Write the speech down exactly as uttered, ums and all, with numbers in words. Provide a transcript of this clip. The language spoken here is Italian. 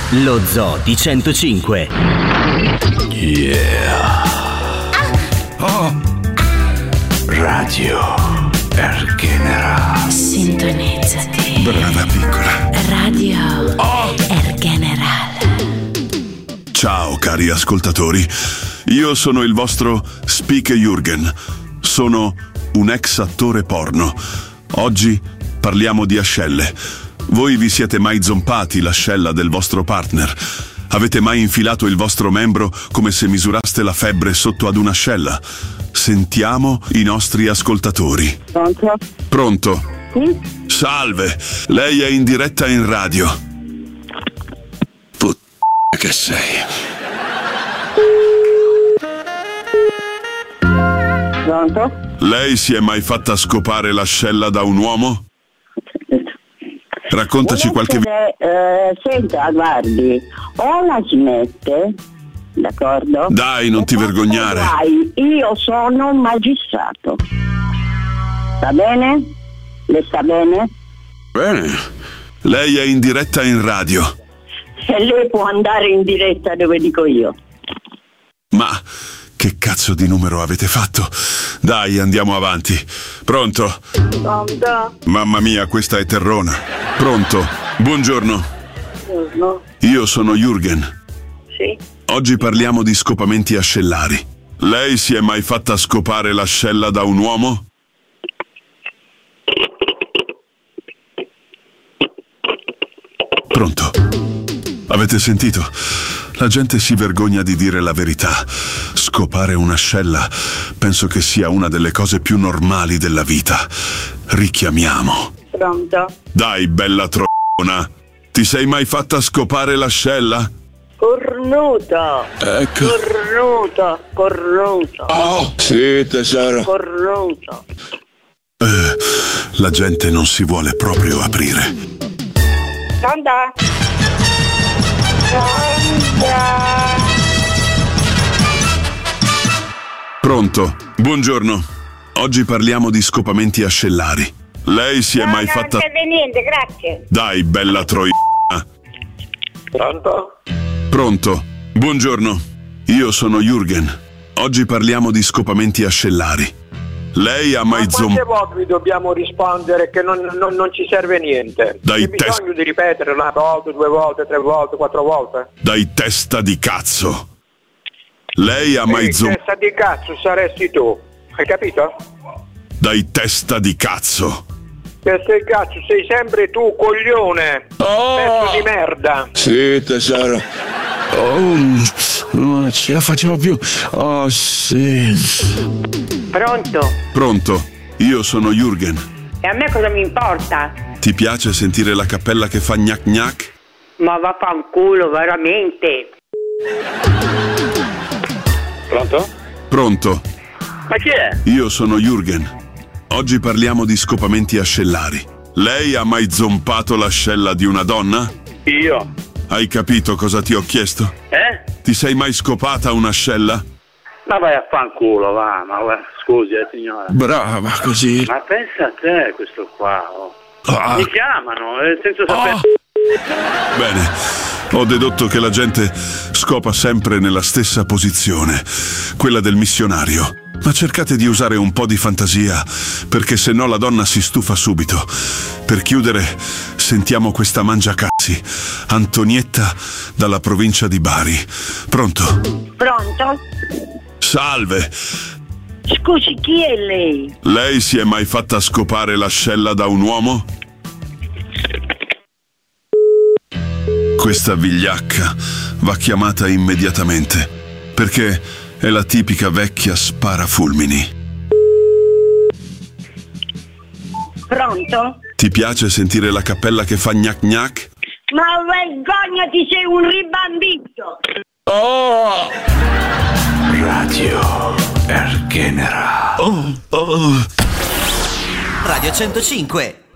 Lo Zoo di centocinque. Yeah. Oh. Radio Ergenera. Sintonizzati. Brava piccola. Radio Oh. Ergeneral. Ciao cari ascoltatori, io sono il vostro Spike Jürgen. Sono un ex attore porno. Oggi parliamo di ascelle. Voi vi siete mai zompati l'ascella del vostro partner? Avete mai infilato il vostro membro come se misuraste la febbre sotto ad un'ascella? Sentiamo i nostri ascoltatori. Pronto? Pronto? Sì? Salve, lei è in diretta in radio. Puttana che sei. Pronto? Lei si è mai fatta scopare l'ascella da un uomo? Raccontaci qualche... Essere, eh, senta, guardi, o la smette, d'accordo? Dai, non ti vergognare. Dai, io sono un magistrato. Sta bene? Le sta bene? Bene. Lei è in diretta in radio. E lei può andare in diretta dove dico io. Ma che cazzo di numero avete fatto? Dai, andiamo avanti. Pronto? Pronto? Mamma mia, questa è terrona. Pronto? Buongiorno. Buongiorno. Io sono Jürgen. Sì? Oggi parliamo di scopamenti ascellari. Lei si è mai fatta scopare l'ascella da un uomo? Pronto? Avete sentito? La gente si vergogna di dire la verità. Scopare un'ascella penso che sia una delle cose più normali della vita. Richiamiamo. Pronto? Dai, bella troiona. Ti sei mai fatta scopare l'ascella? Cornuto! Ecco. Cornuto! Cornuto! Oh, sì, tesoro. Cornuto! Eh, la gente non si vuole proprio aprire. Pronto? Pronto? Buongiorno. Oggi parliamo di scopamenti ascellari. Lei si è No, mai non fatta... serve niente, grazie. Dai, bella troiona. Pronto? Pronto? Buongiorno. Io sono Jürgen. Oggi parliamo di scopamenti ascellari. Lei ha mai Ma zom... quante volte vi dobbiamo rispondere che non, non, non ci serve niente? Dai, C'è bisogno test- di ripetere una volta, due volte, tre volte, quattro volte? Dai, testa di cazzo. Lei ha mai Ehi, zom... testa di cazzo saresti tu, hai capito? Dai, testa di cazzo. Testa di cazzo sei sempre tu, coglione! Pezzo di merda! Sì, tesoro. Oh, non ce la facevo più. Oh, sì. Pronto? Pronto? Io sono Jürgen. E a me cosa mi importa? Ti piace sentire la cappella che fa gnac gnac? Ma vaffanculo, veramente. Pronto? Pronto? Ma chi è? Io sono Jürgen. Oggi parliamo di scopamenti ascellari. Lei ha mai zompato l'ascella di una donna? Io. Hai capito cosa ti ho chiesto? Eh? Ti sei mai scopata un'ascella? Ma vai a fanculo, va, ma va. Scusi, eh, signora. Brava, così. Ma pensa a te questo qua, oh. Ah. Mi chiamano, eh, senza sapere... Oh. Bene, ho dedotto che la gente scopa sempre nella stessa posizione, quella del missionario. Ma cercate di usare un po' di fantasia, perché se no la donna si stufa subito. Per chiudere, sentiamo questa mangiacazzi, Antonietta dalla provincia di Bari. Pronto? Pronto? Salve! Scusi, chi è lei? Lei si è mai fatta scopare l'ascella da un uomo? Questa vigliacca va chiamata immediatamente, perché è la tipica vecchia sparafulmini. Pronto? Ti piace sentire la cappella che fa gnac gnac? Ma vergognati, sei un ribambito! Oh! Radio Ergenera. Oh! Oh! Radio centocinque.